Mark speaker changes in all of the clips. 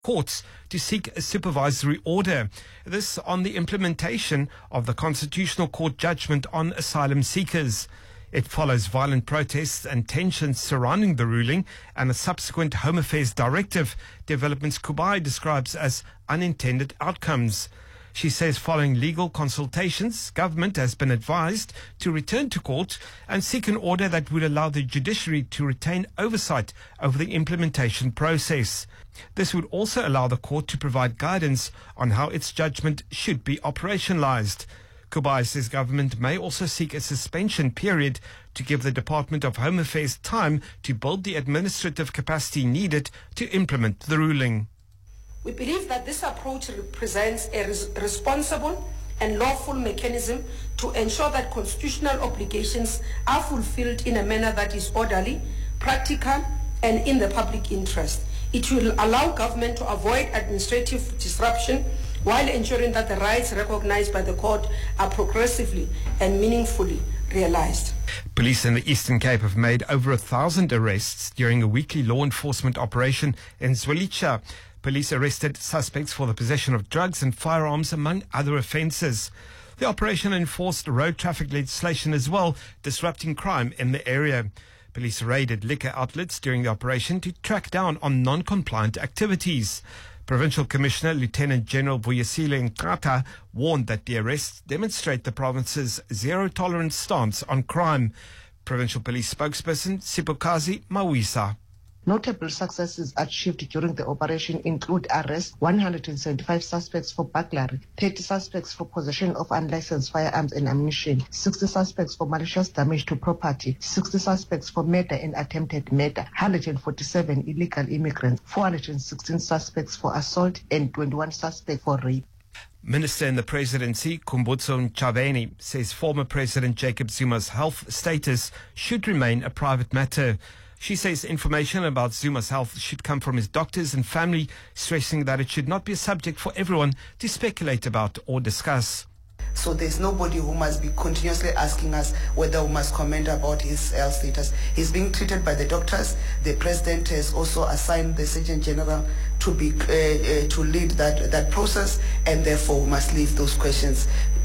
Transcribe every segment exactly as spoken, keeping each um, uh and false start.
Speaker 1: courts to seek a supervisory order. This on the implementation of the Constitutional Court judgment on asylum seekers. It follows violent protests and tensions surrounding the ruling and a subsequent Home Affairs directive, developments Kubai describes as unintended outcomes. She says following legal consultations, government has been advised to return to court and seek an order that would allow the judiciary to retain oversight over the implementation process. This would also allow the court to provide guidance on how its judgment should be operationalized. Kubai says government may also seek a suspension period to give the Department of Home Affairs time to build the administrative capacity needed to implement the ruling.
Speaker 2: We believe that this approach represents a res- responsible and lawful mechanism to ensure that constitutional obligations are fulfilled in a manner that is orderly, practical, and in the public interest. It will allow government to avoid administrative disruption while ensuring that the rights recognized by the court are progressively and meaningfully realized.
Speaker 1: Police in the Eastern Cape have made over a thousand arrests during a weekly law enforcement operation in Zwelitsha. Police arrested suspects for the possession of drugs and firearms, among other offences. The operation enforced road traffic legislation as well, disrupting crime in the area. Police raided liquor outlets during the operation to track down on non-compliant activities. Provincial Commissioner Lieutenant General Vuyisile Nkata warned that the arrests demonstrate the province's zero-tolerance stance on crime. Provincial Police spokesperson Sipokazi Mawisa.
Speaker 3: Notable successes achieved during the operation include arrest one hundred seventy-five suspects for burglary, thirty suspects for possession of unlicensed firearms and ammunition, sixty suspects for malicious damage to property, sixty suspects for murder and attempted murder, one hundred forty-seven illegal immigrants, four hundred sixteen suspects for assault, and twenty-one suspects for rape.
Speaker 1: Minister in the Presidency, Khumbudzo Ntshavheni, says former President Jacob Zuma's health status should remain a private matter. She says information about Zuma's health should come from his doctors and family, stressing that it should not be a subject for everyone to speculate about or discuss.
Speaker 4: So there's nobody who must be continuously asking us whether we must comment about his health status. He's being treated by the doctors. The president has also assigned the Surgeon General to be uh, uh, to lead that that process, and therefore we must leave those questions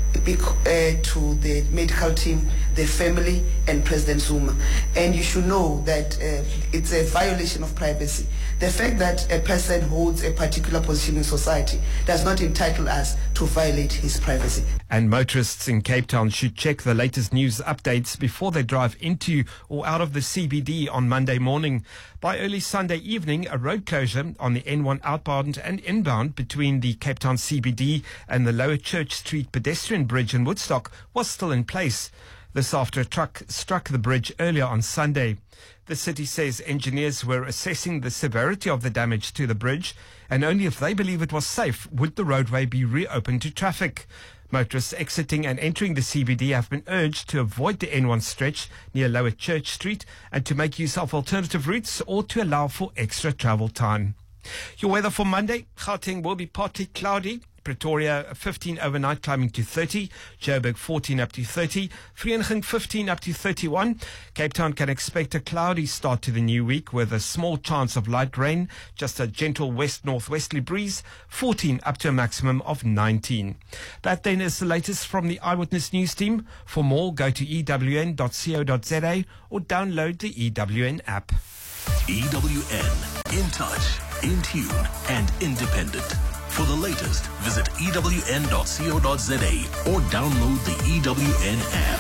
Speaker 4: Uh, to the medical team, the family, and President Zuma. And you should know that uh, it's a violation of privacy. The fact that a person holds a particular position in society does not entitle us to violate his privacy.
Speaker 1: And motorists in Cape Town should check the latest news updates before they drive into or out of the C B D on Monday morning. By early Sunday evening, a road closure on the N one outbound and inbound between the Cape Town C B D and the Lower Church Street pedestrian bridge in Woodstock was still in place. This after a truck struck the bridge earlier on Sunday. The city says engineers were assessing the severity of the damage to the bridge, and only if they believe it was safe would the roadway be reopened to traffic. Motorists exiting and entering the C B D have been urged to avoid the N one stretch near Lower Church Street and to make use of alternative routes or to allow for extra travel time. Your weather for Monday: Gauteng will be partly cloudy. Pretoria fifteen overnight, climbing to thirty. Joburg fourteen up to thirty. Vereeniging fifteen up to thirty-one. Cape Town can expect a cloudy start to the new week with a small chance of light rain. Just a gentle west-northwesterly breeze. fourteen up to a maximum of nineteen. That then is the latest from the Eyewitness News team. For more, go to e w n dot co dot z a or download the E W N app.
Speaker 5: E W N, in touch, in tune, and independent. For the latest, visit e w n dot co dot z a or download the E W N app.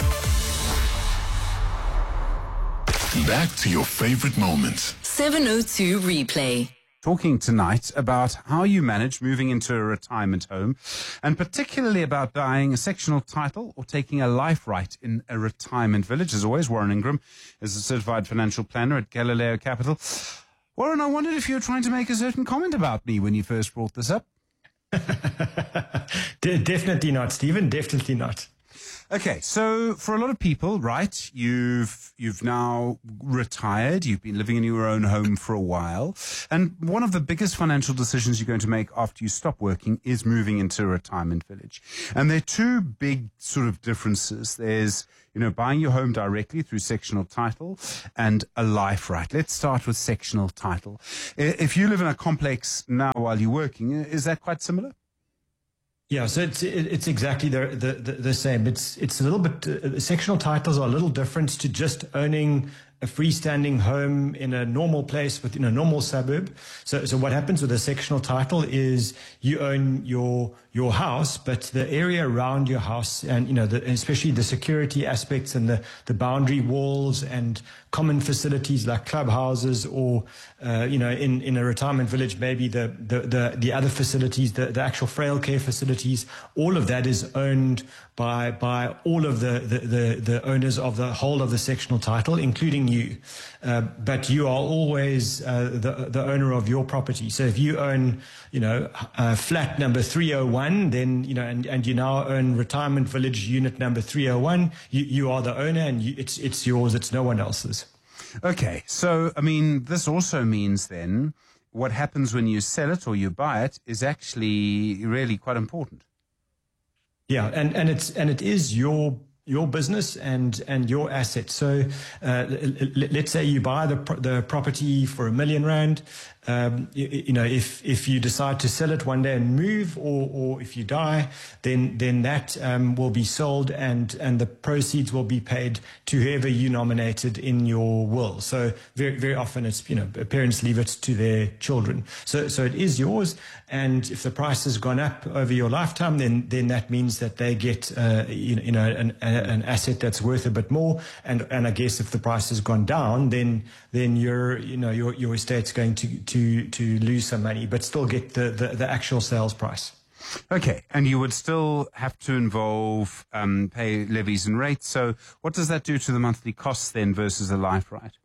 Speaker 5: Back to your favorite moments.
Speaker 6: seven oh two Replay.
Speaker 7: Talking tonight about how you manage moving into a retirement home, and particularly about buying a sectional title or taking a life right in a retirement village. As always, Warren Ingram is a certified financial planner at Galileo Capital. Warren, I wondered if you were trying to make a certain comment about me when you first brought this up.
Speaker 8: De- definitely not, Stephen. Definitely not.
Speaker 7: Okay, so for a lot of people, right, you've you've now retired, you've been living in your own home for a while, and one of the biggest financial decisions you're going to make after you stop working is moving into a retirement village. And there are two big sort of differences. There's, you know, buying your home directly through sectional title and a life right. Let's start with sectional title. If you live in a complex now while you're working, is that quite similar?
Speaker 8: Yeah, so it's it's exactly the the, the same. It's it's a little bit uh, sectional titles are a little different to just owning a freestanding home in a normal place within a normal suburb. So so what happens with a sectional title is you own your your house, but the area around your house, and you know, the, especially the security aspects and the the boundary walls and common facilities like clubhouses, or uh, you know, in in a retirement village, maybe the the the, the other facilities, the, the actual frail care facilities, all of that is owned by by all of the the, the, the owners of the whole of the sectional title, including you. Uh, but you are always uh, the the owner of your property. So if you own, you know, uh, flat number three oh one, then, you know, and, and you now own retirement village unit number three oh one, you, you are the owner, and you, it's it's yours, it's no one else's.
Speaker 7: Okay, so, I mean, this also means then what happens when you sell it or you buy it is actually really quite important.
Speaker 8: Yeah, and, and it's and it is your your business and and your asset. So uh, let's say you buy the the property for a million rand. Um, you, you know, if if you decide to sell it one day and move, or or if you die, then then that um, will be sold, and and the proceeds will be paid to whoever you nominated in your will. So very very often it's, you know, parents leave it to their children. So so it is yours, and if the price has gone up over your lifetime, then then that means that they get uh, you know, you know an an asset that's worth a bit more. And and I guess if the price has gone down, then then your you know your your estate's going to to to lose some money, but still get the, the, the actual sales price.
Speaker 7: Okay, and you would still have to involve um, pay levies and rates. So what does that do to the monthly costs then versus a life right?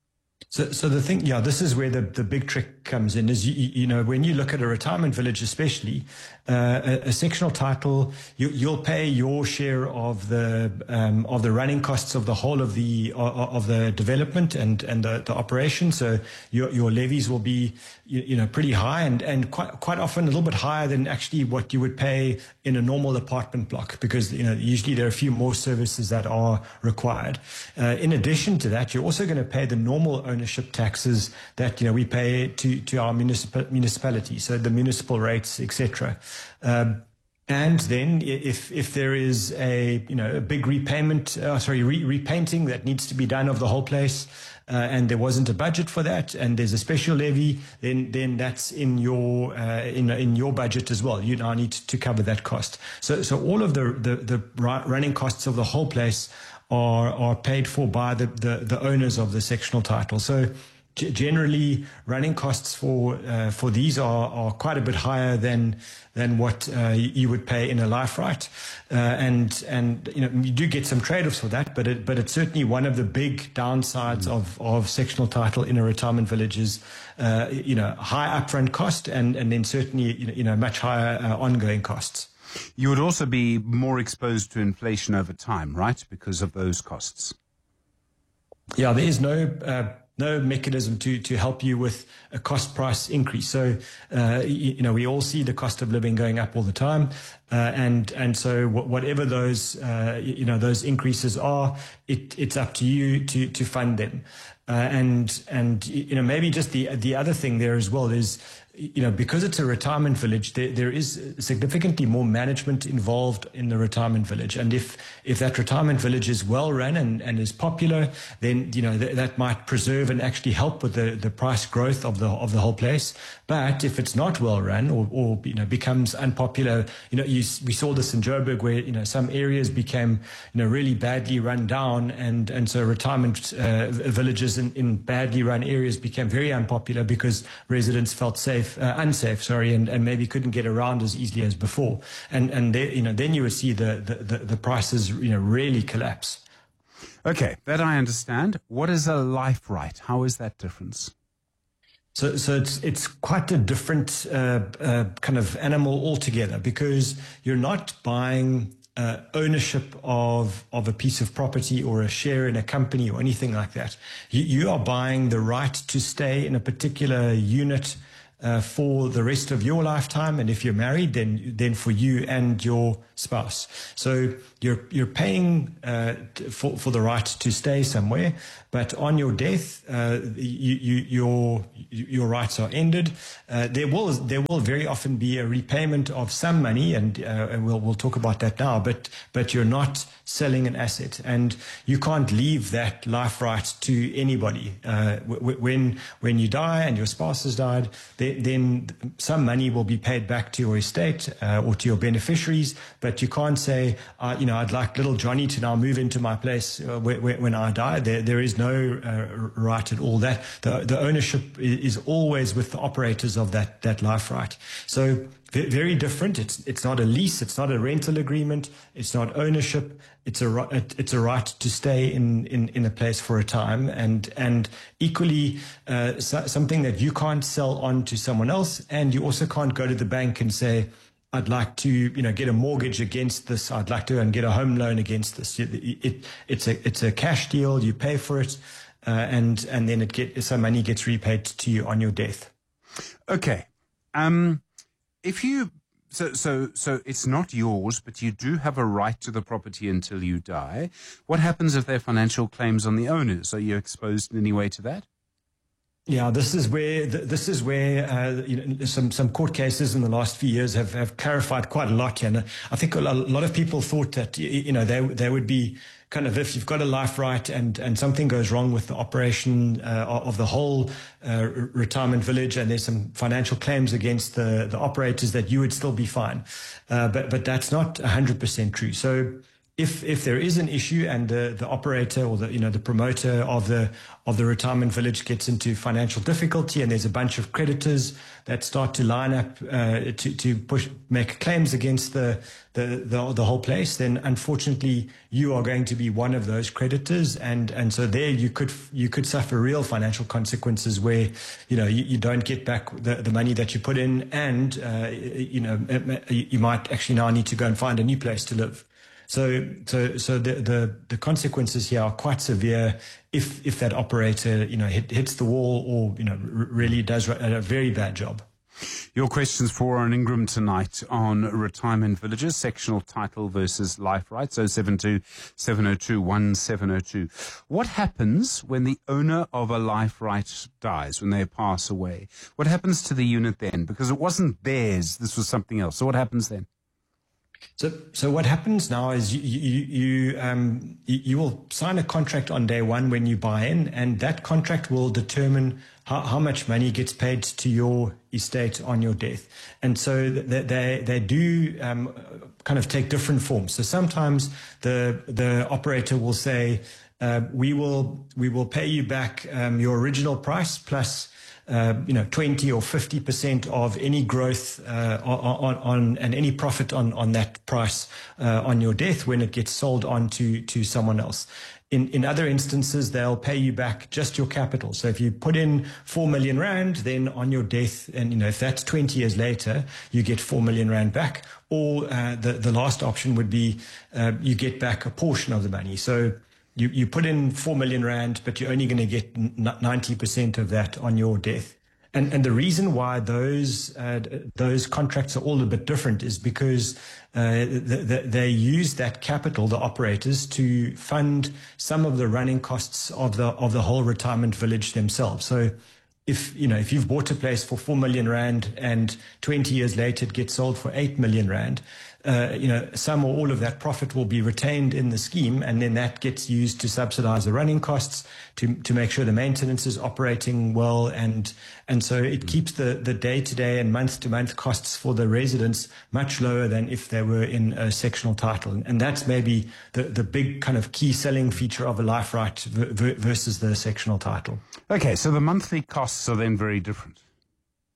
Speaker 8: So, so the thing, yeah, this is where the, the big trick comes in. Is you, you know, when you look at a retirement village, especially uh, a, a sectional title, you, you'll pay your share of the um, of the running costs of the whole of the of, of the development and and the, the operation. So your your levies will be you, you know pretty high, and and quite quite often a little bit higher than actually what you would pay in a normal apartment block, because you know usually there are a few more services that are required. Uh, in addition to that, you're also going to pay the normal ownership taxes that you know we pay to to our municipal municipality, so the municipal rates, et cetera. Um, and then if if there is a you know a big repayment, uh, sorry, re- repainting that needs to be done of the whole place, uh, and there wasn't a budget for that, and there's a special levy, then then that's in your uh, in in your budget as well. You now need to cover that cost. So so all of the the, the running costs of the whole place are are paid for by the, the, the owners of the sectional title. So g- generally, running costs for uh, for these are, are quite a bit higher than than what uh, you would pay in a life right, uh, and and you know you do get some trade-offs for that, but it, but it's certainly one of the big downsides mm. of of sectional title in a retirement village is uh, you know high upfront cost, and and then certainly you know much higher uh, ongoing costs.
Speaker 7: You would also be more exposed to inflation over time, right, because of those costs?
Speaker 8: Yeah, there is no uh, no mechanism to to help you with a cost price increase. So, uh, you, you know, we all see the cost of living going up all the time, uh, and and so whatever those uh, you know those increases are, it it's up to you to to fund them. Uh, and and you know maybe just the the other thing there as well is, you know, because it's a retirement village, there, there is significantly more management involved in the retirement village. And if if that retirement village is well run and, and is popular, then, you know, th- that might preserve and actually help with the, the price growth of the of the whole place. But if it's not well run, or, or you know, becomes unpopular, you know, you, we saw this in Joburg where, you know, some areas became, you know, really badly run down. And, and so retirement uh, villages in, in badly run areas became very unpopular because residents felt safe. Uh, unsafe, sorry, and, and maybe couldn't get around as easily as before, and and they, you know then you would see the, the, the, the prices you know really collapse.
Speaker 7: Okay, that I understand. What is a life right? How is that difference?
Speaker 8: So so it's it's quite a different uh, uh, kind of animal altogether, because you're not buying uh, ownership of of a piece of property or a share in a company or anything like that. You, you are buying the right to stay in a particular unit Uh, for the rest of your lifetime, and if you're married, then then for you and your spouse. So you're you're paying uh, t- for for the right to stay somewhere, but on your death, uh, you, you, your your rights are ended. Uh, there will there will very often be a repayment of some money, and, uh, and we'll we'll talk about that now. But but you're not selling an asset, and you can't leave that life right to anybody. Uh, w- when when you die and your spouse has died, then some money will be paid back to your estate uh, or to your beneficiaries, but you can't say, uh, you know, I'd like little Johnny to now move into my place uh, wh- wh- when I die. There, there is no uh, right at all. That the, the ownership is always with the operators of that that life right. So very different. It's it's not a lease. It's not a rental agreement. It's not ownership. It's a it's a right to stay in, in, in a place for a time, and and equally uh, so, something that you can't sell on to someone else, and you also can't go to the bank and say, I'd like to, you know, get a mortgage against this. I'd like to go and get a home loan against this. It, it, it's a it's a cash deal. You pay for it, uh, and and then it get some money gets repaid to you on your death.
Speaker 7: Okay. Um. If you, so, so, so it's not yours, but you do have a right to the property until you die. What happens if there are financial claims on the owners? Are you exposed in any way to that?
Speaker 8: Yeah, this is where this is where uh, you know, some some court cases in the last few years have, have clarified quite a lot. And I think a lot of people thought that, you know, they they would be kind of, if you've got a life right and, and something goes wrong with the operation uh, of the whole uh, retirement village, and there's some financial claims against the, the operators, that you would still be fine. Uh, but but that's not one hundred percent true. So if if there is an issue and the, the operator or the you know the promoter of the of the retirement village gets into financial difficulty, and there's a bunch of creditors that start to line up uh, to to push make claims against the, the the the whole place, then unfortunately you are going to be one of those creditors, and and so there you could you could suffer real financial consequences where you know you, you don't get back the, the money that you put in, and uh, you know you might actually now need to go and find a new place to live. So, so, so the, the, the consequences here are quite severe if, if that operator, you know, hit, hits the wall or, you know, r- really does a very bad job.
Speaker 7: Your questions for Warren Ingram tonight on retirement villages, sectional title versus life rights, oh seven two, seven oh two, one seven oh two. What happens when the owner of a life right dies, when they pass away? What happens to the unit then? Because it wasn't theirs, this was something else. So what happens then?
Speaker 8: So, so what happens now is you, you, you, um, you, you will sign a contract on day one when you buy in, and that contract will determine how, how much money gets paid to your estate on your death. And so they, they, they do, um, kind of take different forms. So sometimes the, the operator will say, uh, we will, we will pay you back, um, your original price plus Uh, you know, twenty or fifty percent of any growth uh, on, on and any profit on, on that price uh, on your death when it gets sold on to, to someone else. In, in other instances, they'll pay you back just your capital. So if you put in four million rand, then on your death, and you know, if that's twenty years later, you get four million rand back. Or uh, the, the last option would be uh, you get back a portion of the money. So You, you put in four million rand, but you're only going to get ninety percent of that on your death. And, and the reason why those, uh, those contracts are all a bit different is because, uh, the, the, they use that capital, the operators, to fund some of the running costs of the, of the whole retirement village themselves. So if, you know, if you've bought a place for four million rand and twenty years later it gets sold for eight million rand, Uh, you know, some or all of that profit will be retained in the scheme, and then that gets used to subsidize the running costs, to to make sure the maintenance is operating well, and and so it keeps the the day to day and month to month costs for the residents much lower than if they were in a sectional title, and that's maybe the the big kind of key selling feature of a life right versus the sectional title.
Speaker 7: Okay, so the monthly costs are then very different.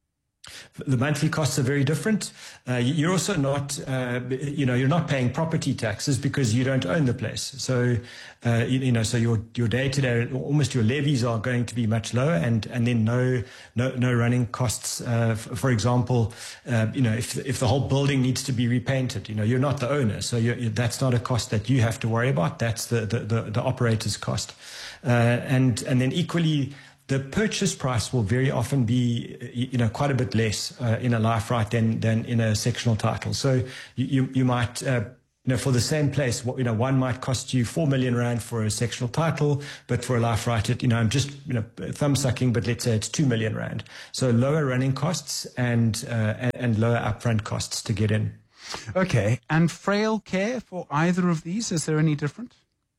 Speaker 8: The monthly costs are very different. Uh, you're also not, uh, you know, you're not paying property taxes because you don't own the place. So, uh, you, you know, so your your day to day, almost your levies are going to be much lower, and and then no no no running costs. Uh, f- for example, uh, you know, if if the whole building needs to be repainted, you know, you're not the owner, so you're, that's not a cost that you have to worry about. That's the the the, the operator's cost, uh, and and then equally, the purchase price will very often be, you know, quite a bit less uh, in a life right than than in a sectional title. So you you, you might, uh, you know, for the same place, you know, one might cost you four million rand for a sectional title, but for a life right, it, you know, I'm just, you know, thumb sucking, but let's say it's two million rand. So lower running costs and uh, and, and lower upfront costs to get in.
Speaker 7: Okay, and frail care for either of these, is there any different?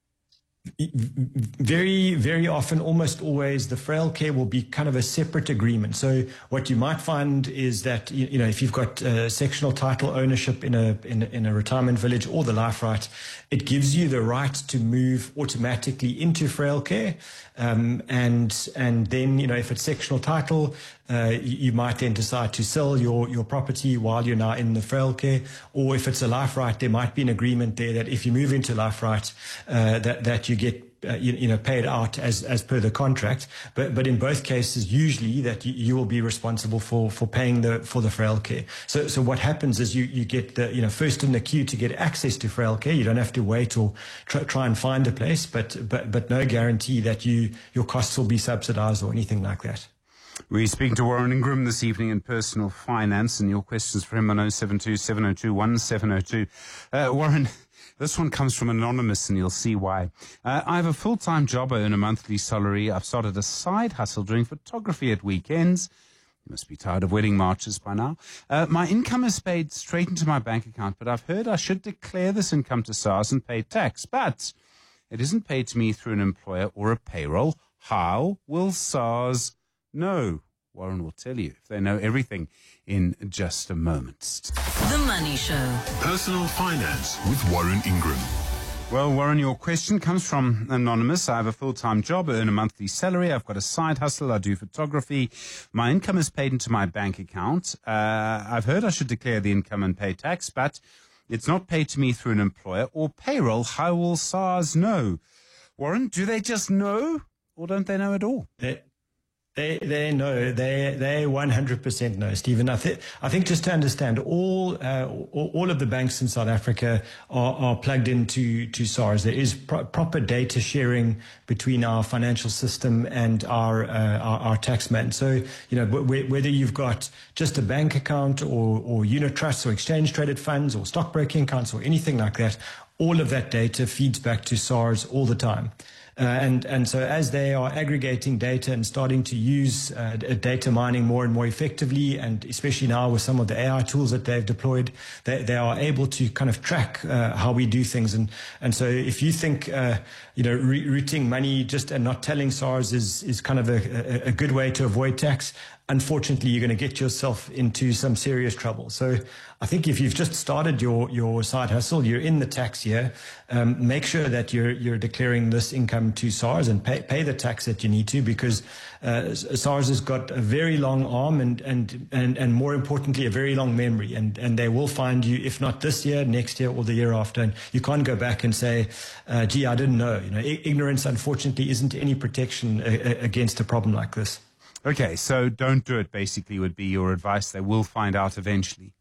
Speaker 8: Very, very often, almost always, the frail care will be kind of a separate agreement. So what you might find is that, you know, if you've got uh, sectional title ownership in a, in a in a retirement village or the life right, it gives you the right to move automatically into frail care. Um, and and then, you know, if it's sectional title, uh, you, you might then decide to sell your, your property while you're now in the frail care. Or if it's a life right, there might be an agreement there that if you move into life right, uh, that, that you get Uh, you, you know, paid out as, as per the contract, but but in both cases, usually that you, you will be responsible for, for paying the for the frail care. So so what happens is you, you get the, you know, first in the queue to get access to frail care. You don't have to wait or try, try and find a place, but but but no guarantee that you your costs will be subsidised or anything like that.
Speaker 7: We're speaking to Warren Ingram this evening in Personal Finance, and your questions for him on oh seven two, seven oh two, one seven oh two. Uh, Warren, this one comes from Anonymous, and you'll see why. Uh, I have a full-time job. I earn a monthly salary. I've started a side hustle doing photography at weekends. You must be tired of wedding marches by now. Uh, my income is paid straight into my bank account, but I've heard I should declare this income to SARS and pay tax. But it isn't paid to me through an employer or a payroll. How will SARS know? Warren will tell you if they know everything in just a moment.
Speaker 6: The Money Show.
Speaker 5: Personal Finance with Warren Ingram.
Speaker 7: Well, Warren, your question comes from Anonymous. I have a full-time job, I earn a monthly salary. I've got a side hustle. I do photography. My income is paid into my bank account. Uh, I've heard I should declare the income and pay tax, but it's not paid to me through an employer or payroll. How will SARS know? Warren, do they just know, or don't they know at all?
Speaker 8: They- They they know they they one hundred percent know, Stephen. I think I think just to understand, all uh, all, all of the banks in South Africa are, are plugged into to SARS. There is pro- proper data sharing between our financial system and our uh, our, our taxman. So you know w- whether you've got just a bank account or or unit trusts or exchange traded funds or stockbroking accounts or anything like that, all of that data feeds back to SARS all the time. Uh, and, and so as they are aggregating data and starting to use uh, data mining more and more effectively, and especially now with some of the A I tools that they've deployed, they, they are able to kind of track uh, how we do things. And, and so if you think, uh, you know, re- routing money just and not telling SARS is, is kind of a, a, a good way to avoid tax, unfortunately, you're going to get yourself into some serious trouble. So I think if you've just started your, your side hustle, you're in the tax year, um, make sure that you're you're declaring this income to SARS and pay, pay the tax that you need to, because uh, SARS has got a very long arm and, and, and, and more importantly, a very long memory. And, and they will find you, if not this year, next year or the year after. And you can't go back and say, uh, gee, I didn't know. You know, I- ignorance, unfortunately, isn't any protection a- a- against a problem like this.
Speaker 7: Okay, so don't do it, basically, would be your advice. They will find out eventually.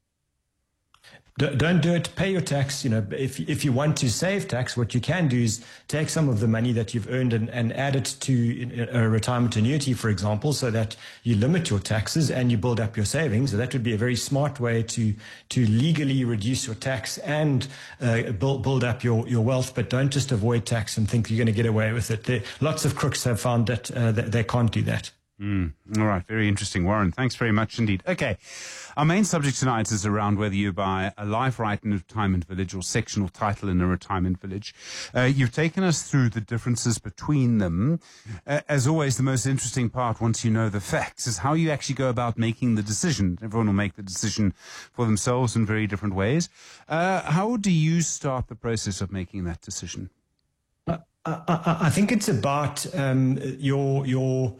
Speaker 8: Don't do it. Pay your tax. You know, if if you want to save tax, what you can do is take some of the money that you've earned and, and add it to a retirement annuity, for example, so that you limit your taxes and you build up your savings. So that would be a very smart way to to legally reduce your tax and uh, build build up your, your wealth. But don't just avoid tax and think you're going to get away with it. There, lots of crooks have found that, uh, that they can't do that.
Speaker 7: Mm, all right, very interesting, Warren. Thanks very much indeed. Okay, our main subject tonight is around whether you buy a life right in a retirement village or sectional title in a retirement village. Uh, you've taken us through the differences between them. Uh, as always, the most interesting part, once you know the facts, is how you actually go about making the decision. Everyone will make the decision for themselves in very different ways. Uh, how do you start the process of making that decision?
Speaker 8: I, I, I think it's about um, your your...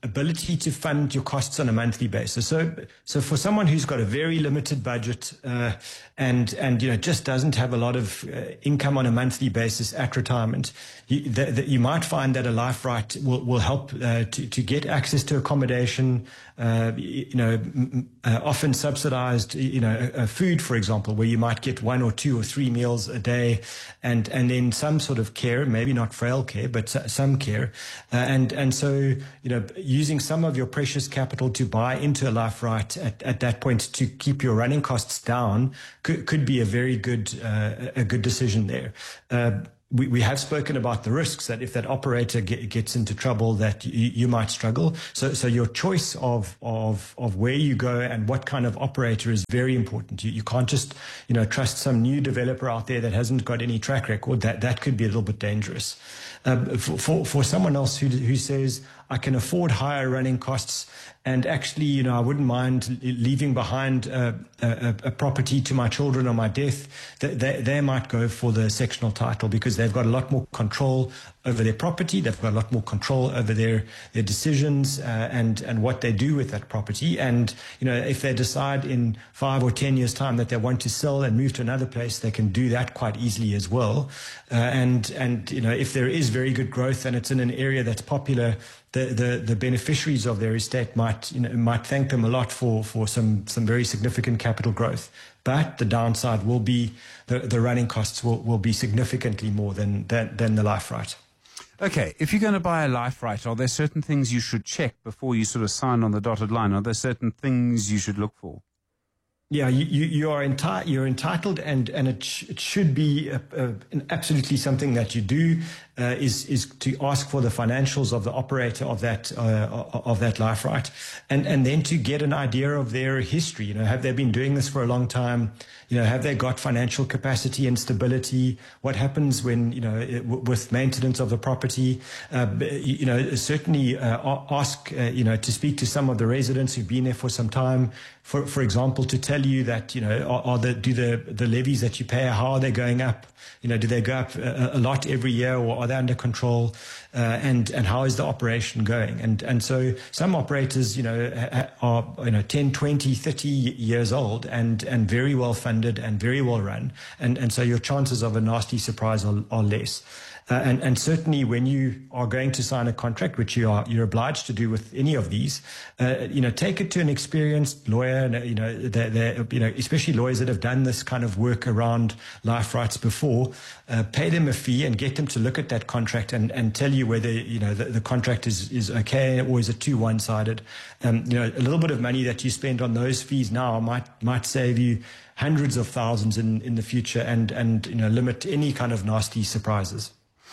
Speaker 8: ability to fund your costs on a monthly basis. So, so for someone who's got a very limited budget uh, and and you know just doesn't have a lot of uh, income on a monthly basis at retirement, you, that, that you might find that a life right will will help uh, to to get access to accommodation. Uh, you know, uh, often subsidized, you know, uh, food, for example, where you might get one or two or three meals a day, and and then some sort of care, maybe not frail care, but some care, uh, and and so you know, using some of your precious capital to buy into a life right at, at that point to keep your running costs down could could be a very good uh, a good decision there. Uh, We, we have spoken about the risks that if that operator get, gets into trouble, that you, you might struggle. So, so your choice of, of, of where you go and what kind of operator is very important. You, you can't just, you know, trust some new developer out there that hasn't got any track record. That, that could be a little bit dangerous. Um, for, for, for someone else who, who says, I can afford higher running costs, and actually, you know, I wouldn't mind leaving behind a, a, a property to my children on my death, they, they, they might go for the sectional title because they've got a lot more control over their property. They've got a lot more control over their, their decisions uh, and, and what they do with that property. And, you know, if they decide in five or ten years' time that they want to sell and move to another place, they can do that quite easily as well. Uh, and, and, you know, if there is very good growth and it's in an area that's popular, The, the, the beneficiaries of their estate might, you know, might thank them a lot for, for some, some very significant capital growth. But the downside will be the, the running costs will, will be significantly more than, than, than the life right.
Speaker 7: Okay, if you're going to buy a life right, are there certain things you should check before you sort of sign on the dotted line? Are there certain things you should look for?
Speaker 8: Yeah, you, you, you are enti- you're entitled, and, and it, sh- it should be a, a, an absolutely something that you do uh, is is to ask for the financials of the operator of that uh, of that life right, and and then to get an idea of their history. You know, have they been doing this for a long time? You know, have they got financial capacity and stability? What happens when, you know, it, w- with maintenance of the property? Uh, you know, certainly uh, ask, uh, you know, to speak to some of the residents who've been there for some time. For for example, to tell you that, you know, are, are the do the the levies that you pay, how are they going up? You know, do they go up a, a lot every year, or are they under control? Uh, and and how is the operation going? And and so some operators, you know, are, you know, ten, twenty, thirty years old and and very well funded and very well run, and and so your chances of a nasty surprise are, are less. Uh, and, and certainly when you are going to sign a contract, which you are, you're obliged to do with any of these, uh, you know, take it to an experienced lawyer, and, you know, they're, they're, you know, especially lawyers that have done this kind of work around life rights before, uh, pay them a fee and get them to look at that contract and, and tell you whether, you know, the, the contract is, is okay, or is it too one-sided. Um, you know, a little bit of money that you spend on those fees now might, might save you hundreds of thousands in, in the future, and, and, you know, limit any kind of nasty surprises.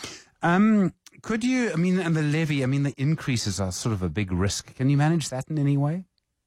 Speaker 7: Um, could you, I mean, and the levy, I mean, the increases are sort of a big risk. Can you manage that in any way?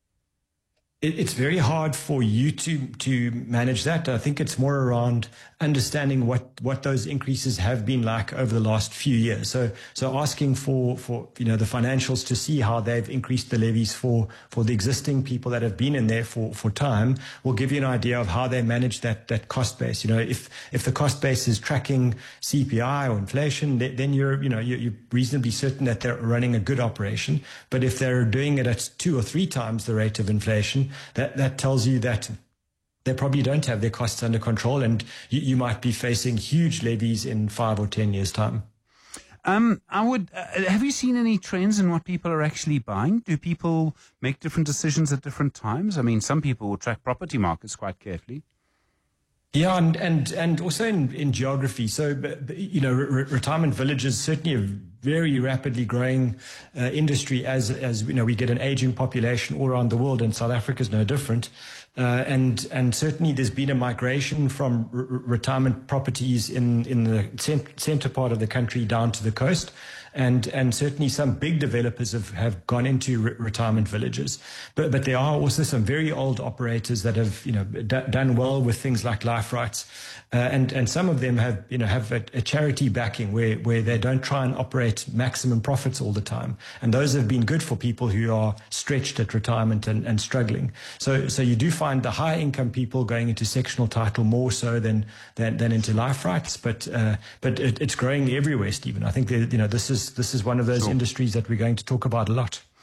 Speaker 8: It, it's very hard for you to to manage that. I think it's more around understanding what, what those increases have been like over the last few years. So so asking for, for you know the financials to see how they've increased the levies for, for the existing people that have been in there for, for time will give you an idea of how they manage that, that cost base. You know, if if the cost base is tracking C P I or inflation, then you're you know you're, you're reasonably certain that they're running a good operation. But if they're doing it at two or three times the rate of inflation, that that tells you that they probably don't have their costs under control, and you, you might be facing huge levies in five or ten years' time.
Speaker 7: Um, I would. Uh, have you seen any trends in what people are actually buying? Do people make different decisions at different times? I mean, some people will track property markets quite carefully.
Speaker 8: Yeah, and and, and also in, in geography. So, you know, re- retirement villages certainly a very rapidly growing uh, industry as, as, you know, we get an aging population all around the world, and South Africa is no different. Uh, and and certainly there's been a migration from r- retirement properties in, in the cent- center part of the country down to the coast. And and certainly some big developers have, have gone into re- retirement villages. But but there are also some very old operators that have, you know, d- done well with things like life rights. Uh, and, and some of them have, you know, have a, a charity backing where, where they don't try and operate maximum profits all the time. And those have been good for people who are stretched at retirement and, and struggling. So so you do find the high income people going into sectional title more so than than, than into life rights. But uh, but it, it's growing everywhere, Stephen. I think that, you know, this is this is one of those
Speaker 7: sure.
Speaker 8: industries that we're going to talk about a lot.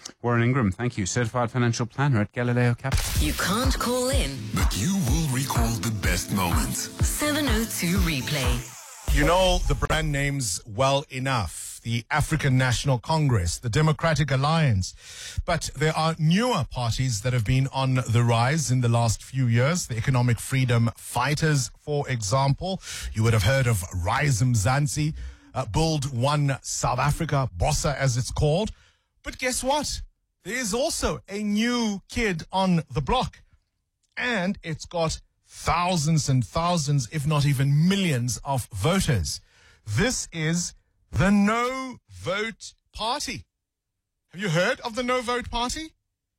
Speaker 7: Warren Ingram, thank you. Certified financial planner at Galileo Capital.
Speaker 6: You can't call in.
Speaker 5: But you will recall the best moments.
Speaker 6: seven oh two Replay.
Speaker 9: You know the brand names well enough. The African National Congress, the Democratic Alliance. But there are newer parties that have been on the rise in the last few years. The Economic Freedom Fighters, for example. You would have heard of Rise Mzansi, uh, Build One South Africa, BOSSA as it's called. But guess what? There is also a new kid on the block. And it's got thousands and thousands, if not even millions of voters. This is the No Vote Party. Have you heard of the No Vote Party?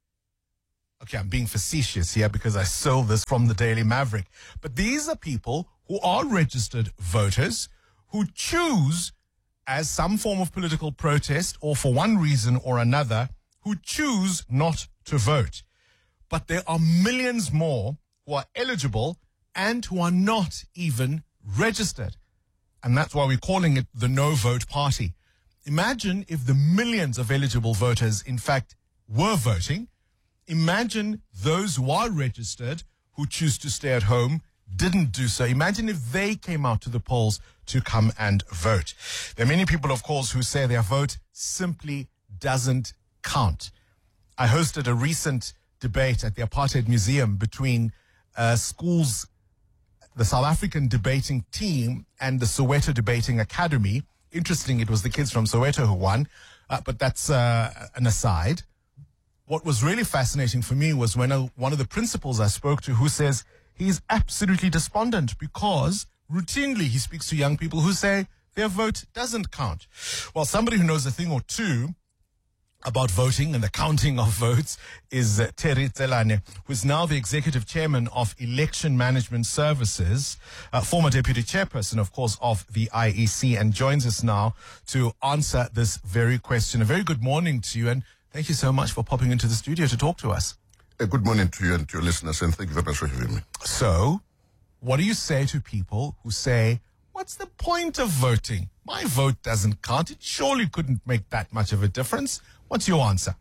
Speaker 9: Okay, I'm being facetious here because I stole this from the Daily Maverick. But these are people who are registered voters who choose, as some form of political protest or for one reason or another, who choose not to vote. But there are millions more who are eligible and who are not even registered. And that's why we're calling it the No Vote Party. Imagine if the millions of eligible voters, in fact, were voting. Imagine those who are registered, who choose to stay at home, didn't do so. Imagine if they came out to the polls to come and vote. There are many people, of course, who say their vote simply doesn't count. I hosted a recent debate at the Apartheid Museum between uh, schools, the South African debating team and the Soweto Debating Academy. Interesting, it was the kids from Soweto who won, uh, but that's uh, an aside. What was really fascinating for me was when a, one of the principals I spoke to who says he's absolutely despondent because routinely he speaks to young people who say their vote doesn't count. Well, somebody who knows a thing or two about voting and the counting of votes is uh, Terry Tselane, who is now the executive chairman of Election Management Services, uh, former deputy chairperson, of course, of the I E C, and joins us now to answer this very question. A very good morning to you, and thank you so much for popping into the studio to talk to us.
Speaker 10: Uh, good morning to you and to your listeners, and thank you very much for having me.
Speaker 9: So, what do you say to people who say, what's the point of voting? My vote doesn't count. It surely couldn't make that much of a difference. What's your answer?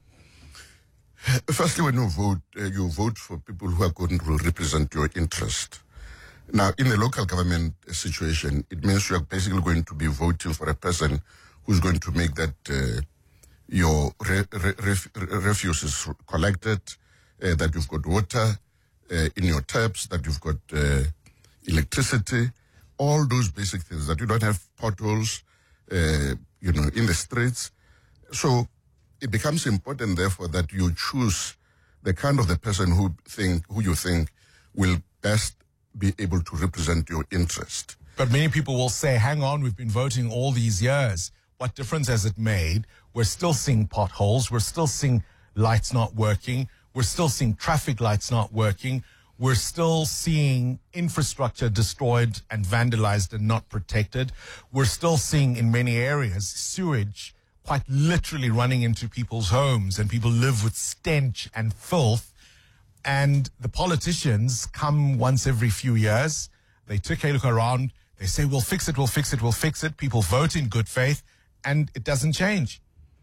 Speaker 10: Firstly, when you vote, uh, you vote for people who are going to represent your interest. Now, in the local government situation, it means you are basically going to be voting for a person who's going to make that uh, your re- re- ref- refuse is collected, uh, that you've got water uh, in your taps, that you've got uh, electricity, all those basic things, that you don't have potholes, uh, you know, in the streets. So it becomes important, therefore, that you choose the kind of the person who think, who you think will best be able to represent your interest.
Speaker 9: But many people will say, hang on, we've been voting all these years. What difference has it made? We're still seeing potholes. We're still seeing lights not working. We're still seeing traffic lights not working. We're still seeing infrastructure destroyed and vandalized and not protected. We're still seeing in many areas sewage quite literally running into people's homes, and people live with stench and filth. And the politicians come once every few years. They take a look around. They say, we'll fix it, we'll fix it, we'll fix it. People vote in good faith, and it doesn't change.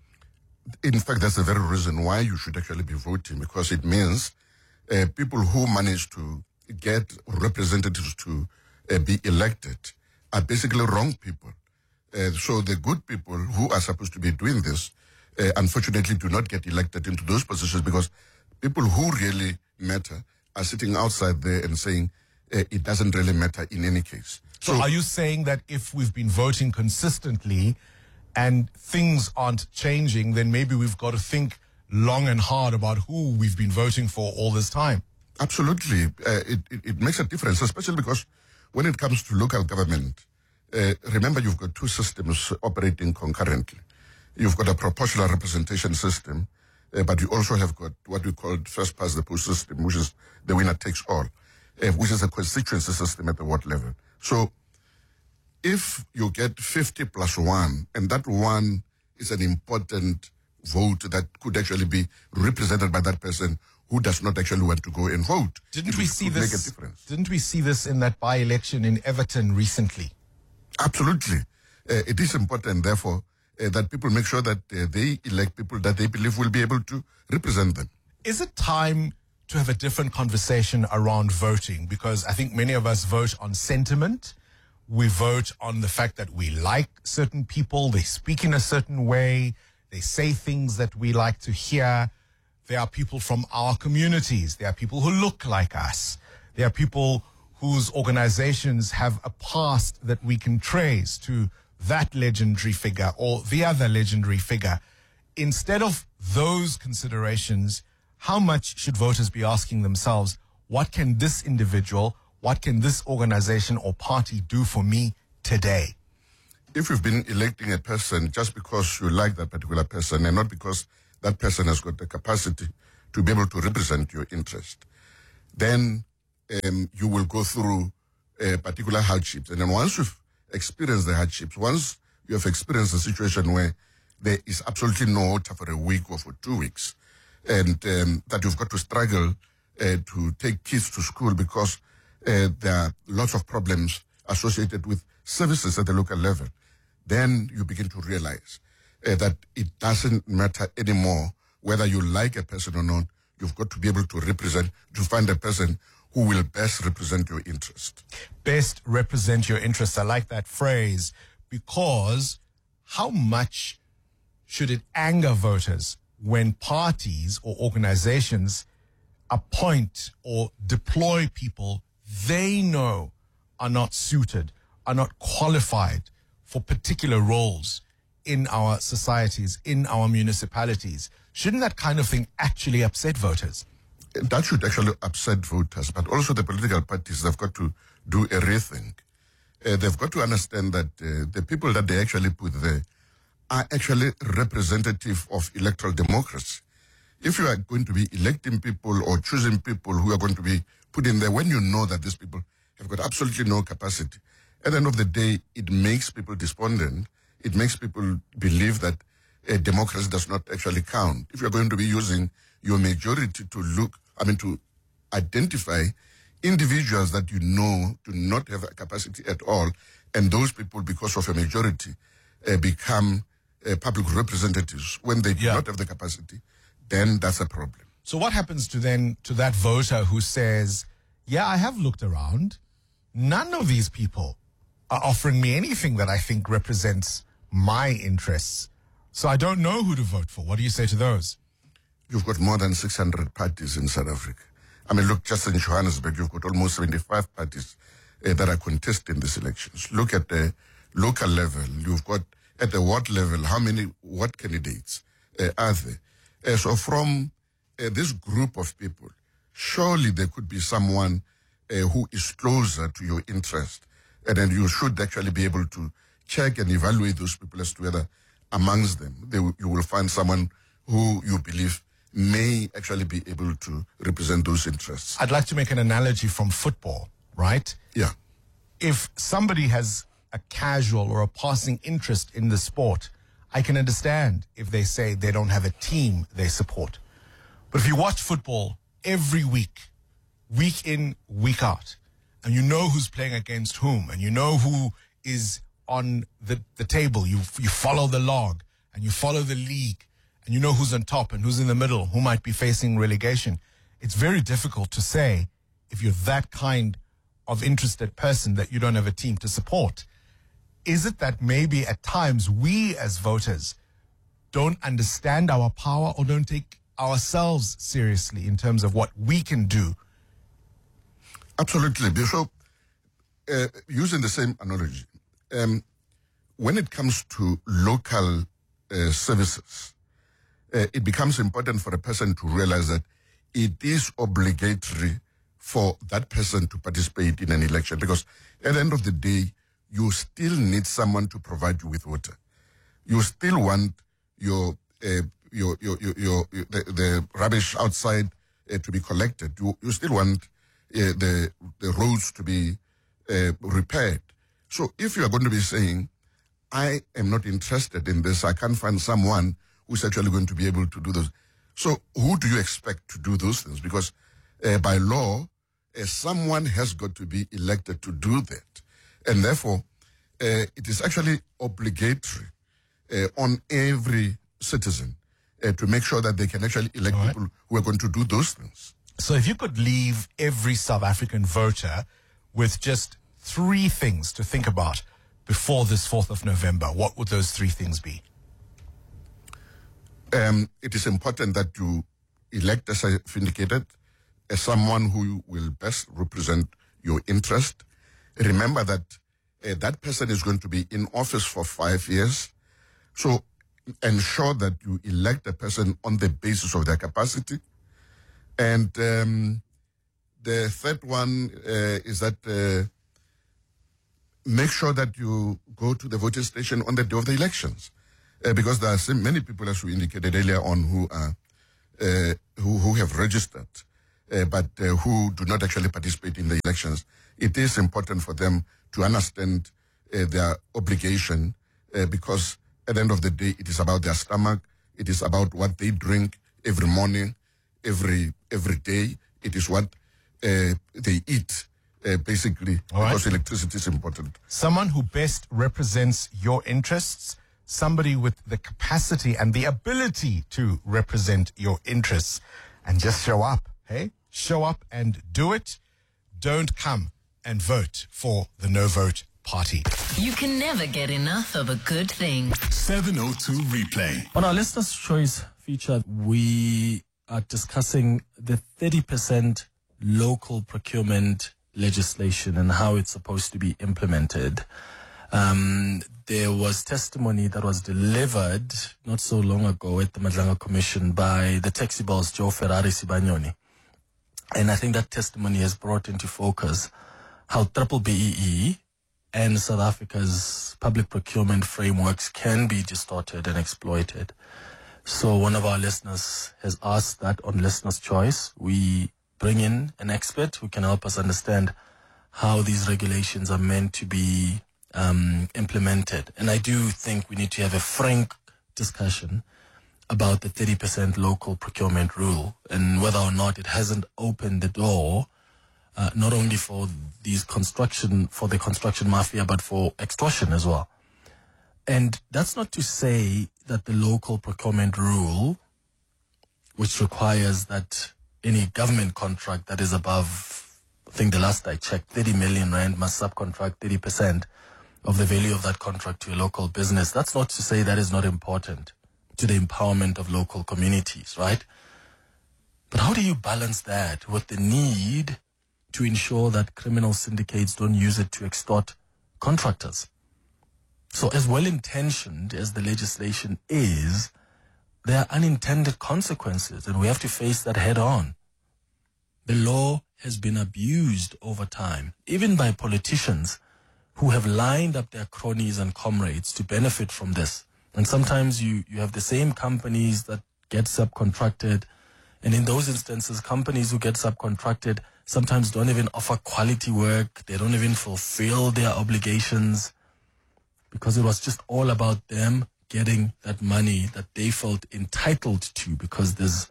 Speaker 10: In fact, that's the very reason why you should actually be voting, because it means uh, people who manage to get representatives to uh, be elected are basically wrong people. Uh, so the good people who are supposed to be doing this, uh, unfortunately, do not get elected into those positions, because people who really matter are sitting outside there and saying uh, it doesn't really matter in any case.
Speaker 9: So, so are you saying that if we've been voting consistently and things aren't changing, then maybe we've got to think long and hard about who we've been voting for all this time?
Speaker 10: Absolutely. Uh, it, it, it makes a difference, especially because when it comes to local government, uh, remember you've got two systems operating concurrently. You've got a proportional representation system, uh, but you also have got what we call first past the post system, which is the winner takes all, uh, which is a constituency system at the ward level. So if you get fifty plus one, and that one is an important vote that could actually be represented by that person who does not actually want to go and vote.
Speaker 9: Didn't we see
Speaker 10: this?
Speaker 9: Make a difference. Didn't we see this in that by-election in Everton recently?
Speaker 10: Absolutely. Uh, it is important, therefore, uh, that people make sure that uh, they elect people that they believe will be able to represent them.
Speaker 9: Is it time to have a different conversation around voting? Because I think many of us vote on sentiment. We vote on the fact that we like certain people, they speak in a certain way, they say things that we like to hear. There are people from our communities. There are people who look like us. There are people whose organizations have a past that we can trace to that legendary figure or the other legendary figure. Instead of those considerations, how much should voters be asking themselves, what can this individual, what can this organization or party do for me today?
Speaker 10: If you've been electing a person just because you like that particular person and not because that person has got the capacity to be able to represent your interest, then um, you will go through uh, particular hardships. And then once you've experienced the hardships, once you have experienced a situation where there is absolutely no water for a week or for two weeks, and um, that you've got to struggle uh, to take kids to school because uh, there are lots of problems associated with services at the local level, then you begin to realize uh, that it doesn't matter anymore whether you like a person or not. You've got to be able to represent, to find a person who will best represent your interest.
Speaker 9: Best represent your interests. I like that phrase, because how much should it anger voters when parties or organizations appoint or deploy people they know are not suited, are not qualified for particular roles in our societies, in our municipalities? Shouldn't that kind of thing actually upset voters?
Speaker 10: That should actually upset voters, but also the political parties have got to do a rethink. Uh, they've got to understand that uh, the people that they actually put there are actually representative of electoral democracy. If you are going to be electing people or choosing people who are going to be put in there, when you know that these people have got absolutely no capacity, at the end of the day, it makes people despondent. It makes people believe that uh, democracy does not actually count. If you're going to be using your majority to look, I mean, to identify individuals that you know do not have a capacity at all, and those people, because of a majority, uh, become uh, public representatives when they do
Speaker 9: Yeah.
Speaker 10: not have the capacity, then that's a problem.
Speaker 9: So what happens to then to that voter who says, yeah, I have looked around. None of these people are offering me anything that I think represents my interests. So I don't know who to vote for. What do you say to those?
Speaker 10: You've got more than six hundred parties in South Africa. I mean, look, just in Johannesburg, you've got almost seventy-five parties uh, that are contesting these elections. Look at the local level. You've got, at the ward level, how many what candidates uh, are there? Uh, so from uh, this group of people, surely there could be someone uh, who is closer to your interest. And then you should actually be able to check and evaluate those people as to whether amongst them, they, w- you will find someone who you believe may actually be able to represent those interests.
Speaker 9: I'd like to make an analogy from football, right?
Speaker 10: Yeah.
Speaker 9: If somebody has a casual or a passing interest in the sport, I can understand if they say they don't have a team they support. But if you watch football every week, week in, week out, and you know who's playing against whom, and you know who is on the, the table, you you follow the log, and you follow the league, and you know who's on top and who's in the middle, who might be facing relegation, it's very difficult to say, if you're that kind of interested person, that you don't have a team to support. Is it that maybe at times we as voters don't understand our power or don't take ourselves seriously in terms of what we can do?
Speaker 10: Absolutely. So, uh, using the same analogy, um, when it comes to local uh, services, uh, it becomes important for a person to realize that it is obligatory for that person to participate in an election, because at the end of the day, you still need someone to provide you with water. You still want your uh, your, your, your, your, your the, the rubbish outside uh, to be collected. You, you still want uh, the the roads to be uh, repaired. So if you are going to be saying, I am not interested in this, I can't find someone who's actually going to be able to do those. So who do you expect to do those things? Because uh, by law, uh, someone has got to be elected to do that. And therefore, uh, it is actually obligatory uh, on every citizen uh, to make sure that they can actually elect
Speaker 9: All right.
Speaker 10: people who are going to do those things.
Speaker 9: So if you could leave every South African voter with just three things to think about before this fourth of November, what would those three things be?
Speaker 10: Um, it is important that you elect, as I've indicated, as someone who will best represent your interest. Remember that uh, that person is going to be in office for five years. So ensure that you elect a person on the basis of their capacity. And um, the third one uh, is that uh, make sure that you go to the voting station on the day of the elections. Uh, because there are so many people, as we indicated earlier on, who are uh, who, who have registered, uh, but uh, who do not actually participate in the elections. It is important for them to understand uh, their obligation, uh, because at the end of the day, it is about their stomach. It is about what they drink every morning, every every day. It is what uh, they eat, uh, basically,
Speaker 9: All right.
Speaker 10: because electricity is important.
Speaker 9: Someone who best represents your interests, somebody with the capacity and the ability to represent your interests, and just show up, hey? Show up and do it. Don't come and vote for the No Vote Party.
Speaker 6: You can never get enough of a good thing.
Speaker 5: seven oh two Replay.
Speaker 11: On our Listener's Choice feature, we are discussing the thirty percent local procurement legislation and how it's supposed to be implemented. Um, there was testimony that was delivered not so long ago at the Madlanga Commission by the taxi boss, Joe Ferrari Sibanyoni. And I think that testimony has brought into focus how triple B E E and South Africa's public procurement frameworks can be distorted and exploited. So one of our listeners has asked that on Listener's Choice, we bring in an expert who can help us understand how these regulations are meant to be um, implemented. And I do think we need to have a frank discussion about the thirty percent local procurement rule and whether or not it hasn't opened the door Uh, not only for these construction, for the construction mafia, but for extortion as well. And that's not to say that the local procurement rule, which requires that any government contract that is above, I think the last I checked, thirty million rand must subcontract thirty percent of the value of that contract to a local business. That's not to say that is not important to the empowerment of local communities, right? But how do you balance that with the need to ensure that criminal syndicates don't use it to extort contractors? So as well-intentioned as the legislation is, there are unintended consequences, and we have to face that head on. The law has been abused over time, even by politicians who have lined up their cronies and comrades to benefit from this. And sometimes you, you have the same companies that get subcontracted, and in those instances, companies who get subcontracted sometimes don't even offer quality work. They don't even fulfill their obligations because it was just all about them getting that money that they felt entitled to because there's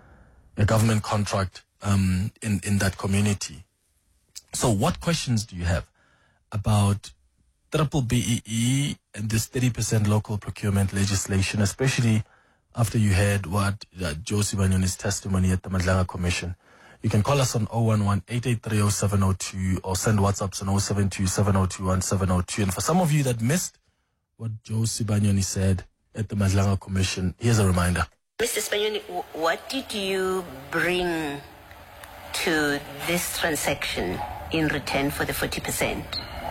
Speaker 11: a government contract um, in, in that community. So what questions do you have about triple B E E and this thirty percent local procurement legislation, especially after you heard what uh, Joe Sibanyoni's testimony at the Madlanga Commission? You can call us on zero one one, eight eight three, zero seven zero two or send WhatsApps on zero seven two, seven zero two, one seven zero two. And for some of you that missed what Joe Sibanyoni said at the Madlanga Commission, here's a reminder.
Speaker 12: Mister Sibanyoni, what did you bring to this transaction in return for the forty percent?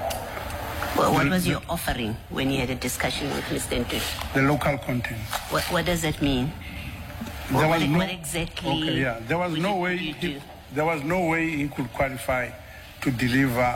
Speaker 12: Well, what was your offering when you had a discussion with Mister Ntutu?
Speaker 13: The local content.
Speaker 12: What, what does that mean?
Speaker 13: There
Speaker 12: what,
Speaker 13: was no,
Speaker 12: what exactly?
Speaker 13: Okay, yeah. There was no way. He, there was no way he could qualify to deliver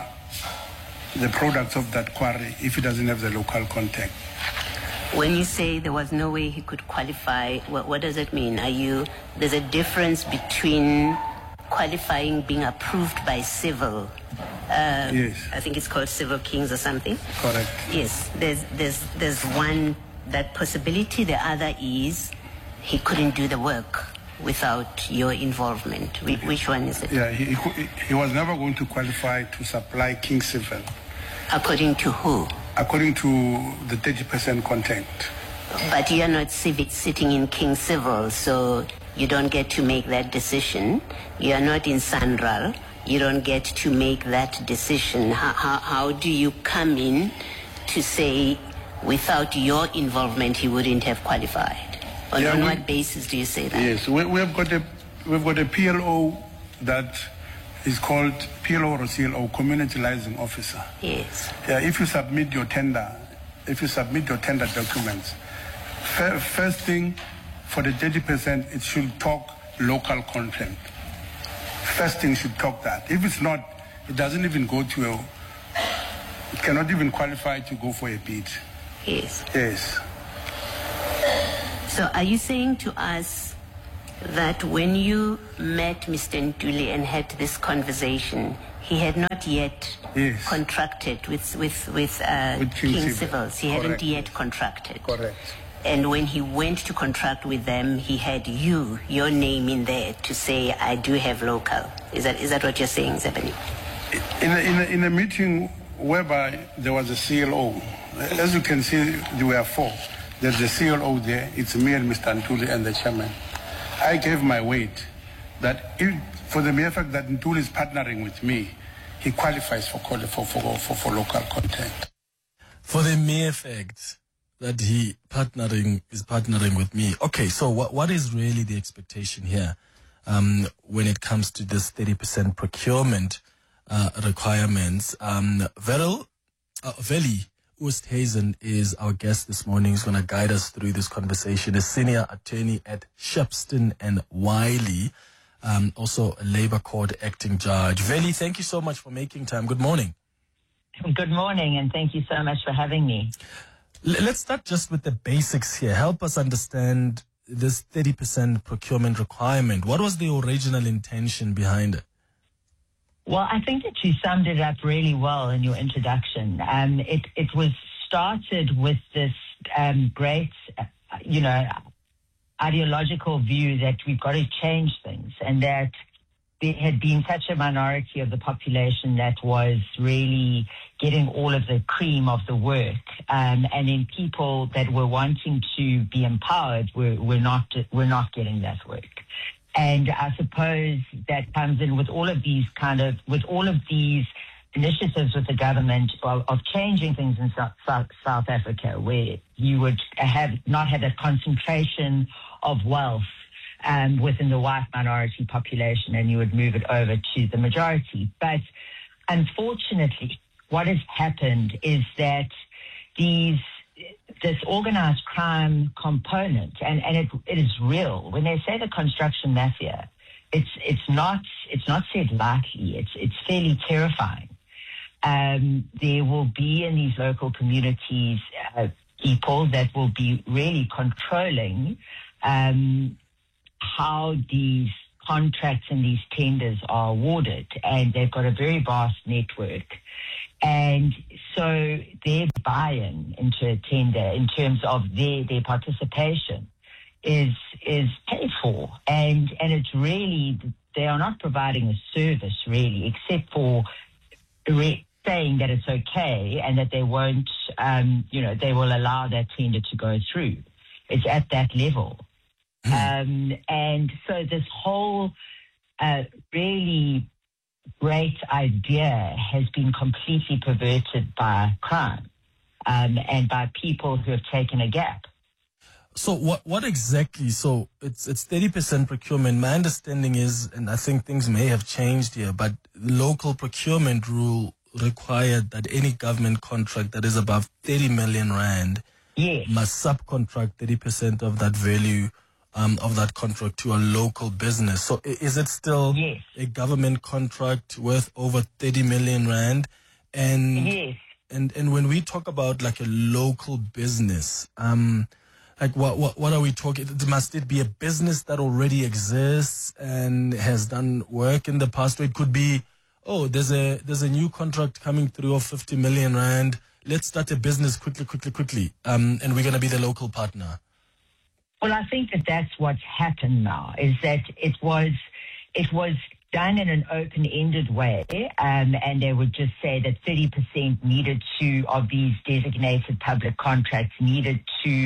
Speaker 13: the products of that quarry if he doesn't have the local content.
Speaker 12: When you say there was no way he could qualify, what, what does it mean? Are you? There's a difference between qualifying, being approved by civil. Uh,
Speaker 13: yes.
Speaker 12: I think it's called Civil Kings or something.
Speaker 13: Correct.
Speaker 12: Yes. There's there's there's one that possibility. The other is he couldn't do the work without your involvement. Which one is it?
Speaker 13: Yeah, he, he, he was never going to qualify to supply King Civil.
Speaker 12: According to who?
Speaker 13: According to the thirty percent content.
Speaker 12: But you're not civic sitting in King Civil, so you don't get to make that decision. You're not in Sanral. You don't get to make that decision. How, how, how do you come in to say without your involvement he wouldn't have qualified? On,
Speaker 13: Yeah,
Speaker 12: on
Speaker 13: we-
Speaker 12: what basis do you say that?
Speaker 13: Yes, we, we've got a we've got a P L O that is called P L O or C L O, Community Liaison Officer.
Speaker 12: Yes.
Speaker 13: Yeah, if you submit your tender, if you submit your tender documents, fir- first thing for the thirty percent, it should talk local content. First thing should talk that. If it's not, it doesn't even go to a, it cannot even qualify to go for a bid.
Speaker 12: Yes.
Speaker 13: Yes.
Speaker 12: So are you saying to us that when you met Mister Ntuli and had this conversation, he had not yet
Speaker 13: Yes.
Speaker 12: contracted with with with, uh,
Speaker 13: With King
Speaker 12: King
Speaker 13: Civil.
Speaker 12: Civils? He hadn't
Speaker 13: Correct.
Speaker 12: yet contracted.
Speaker 13: Correct.
Speaker 12: And when he went to contract with them, he had you, your name in there to say, I do have local. Is that is that what you're saying, Zebani?
Speaker 13: In a, in, a, in a meeting whereby there was a C L O, as you can see, there were four. There's a C L O there, it's me and Mister Ntuli and the chairman. I gave my weight that if, for the mere fact that Ntuli is partnering with me, he qualifies for, quali- for, for, for, for local content.
Speaker 11: For the mere fact that he partnering is partnering with me. Okay, so what what is really the expectation here um, when it comes to this thirty percent procurement uh, requirements? Um, Veril, uh, Veli Oosthuizen is our guest this morning. He's going to guide us through this conversation. A senior attorney at Shepston and Wiley, um, also a Labour Court acting judge. Veli, thank you so much for making time. Good morning.
Speaker 14: Good morning, and thank you so much for having me.
Speaker 11: L- Let's start just with the basics here. Help us understand this thirty percent procurement requirement. What was the original intention behind it?
Speaker 14: Well, I think that you summed it up really well in your introduction. Um, it, it was started with this um, great, uh, you know, ideological view that we've got to change things, and that there had been such a minority of the population that was really getting all of the cream of the work, um, and then people that were wanting to be empowered were, were not were not getting that work. And I suppose that comes in with all of these kind of with all of these initiatives with the government of, of changing things in South, South, South Africa, where you would have not have a concentration of wealth Um, within the white minority population, and you would move it over to the majority. But unfortunately, what has happened is that these this organized crime component, and, and it, it is real. When they say the construction mafia, it's it's not it's not said lightly. It's it's fairly terrifying. Um, there will be in these local communities uh, people that will be really controlling Um, how these contracts and these tenders are awarded, and they've got a very vast network. And so their buy-in into a tender in terms of their, their participation is is paid for. And, and it's really, they are not providing a service really, except for re- saying that it's okay and that they won't, um, you know, they will allow that tender to go through. It's at that level. Um, and so this whole uh, really great idea has been completely perverted by crime um, and by people who have taken a gap.
Speaker 11: So what what exactly? So it's it's thirty percent procurement. My understanding is, and I think things may have changed here, but local procurement rule required that any government contract that is above thirty million rand
Speaker 14: yes.
Speaker 11: must subcontract thirty percent of that value um, of that contract to a local business. So i- is it still
Speaker 14: yes.
Speaker 11: a government contract worth over thirty million rand? And
Speaker 14: yes.
Speaker 11: and and when we talk about like a local business, um, like what what what are we talking? Must it be a business that already exists and has done work in the past? Or it could be, oh, there's a there's a new contract coming through of fifty million rand. Let's start a business quickly, quickly, quickly, um, and we're going to be the local partner.
Speaker 14: Well, I think that that's what's happened now, is that it was it was done in an open-ended way, um, and they would just say that thirty percent needed to, of these designated public contracts needed to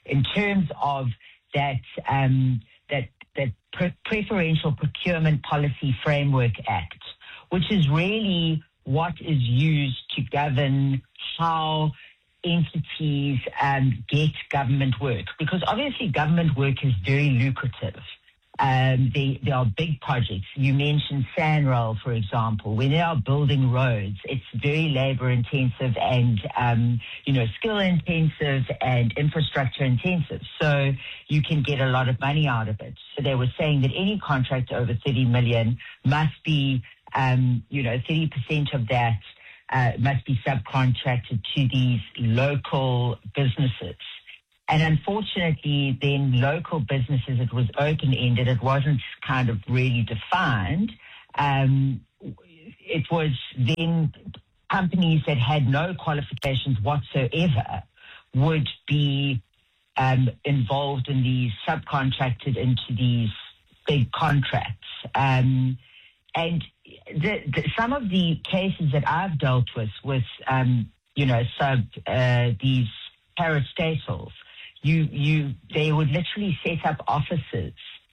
Speaker 14: in terms of that um, that that pre- Preferential Procurement Policy Framework Act, which is really what is used to govern how entities um, get government work. Because obviously government work is very lucrative. Um, they, they are big projects. You mentioned SANRAL, for example. When they are building roads, it's very labor intensive and, um, you know, skill intensive and infrastructure intensive. So you can get a lot of money out of it. So they were saying that any contract over thirty million must be, um, you know, thirty percent of that uh, must be subcontracted to these local businesses. And unfortunately, then local businesses, it was open-ended. It wasn't kind of really defined. Um, it was then companies that had no qualifications whatsoever would be um, involved in these, subcontracted into these big contracts. Um, and the, the, some of the cases that I've dealt with, with um, you know, sub uh, these parastatals, You, you, they would literally set up offices,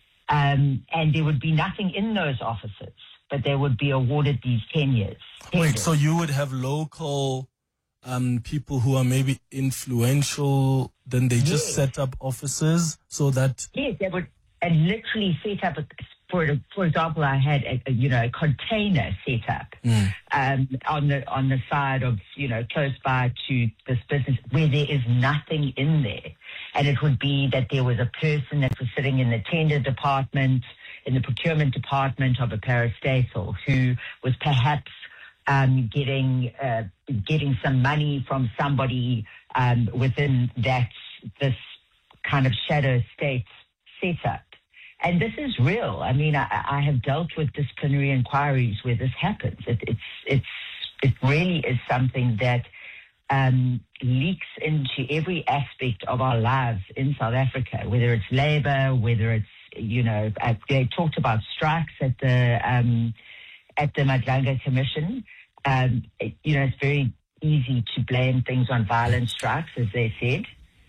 Speaker 14: um, and there would be nothing in those offices, but they would be awarded these tenures.
Speaker 11: Wait, so you would have local um, people who are maybe influential, then they just
Speaker 14: Yes.
Speaker 11: set up offices so that...
Speaker 14: Yes, they would and literally set up, a, for for example, I had a, a, you know, a container set up
Speaker 11: Mm.
Speaker 14: um, on the on the side of, you know, close by to this business where there is nothing in there. And it would be that there was a person that was sitting in the tender department, in the procurement department of a parastatal, who was perhaps um, getting uh, getting some money from somebody um, within that this kind of shadow state setup. And this is real. I mean, I, I have dealt with disciplinary inquiries where this happens. It, it's it's it really is something that Um, leaks into every aspect of our lives in South Africa, whether it's labor, whether it's, you know, uh, they talked about strikes at the um, at the Madlanga Commission. Um, it, you know, it's very easy to blame things on violent strikes, as they said.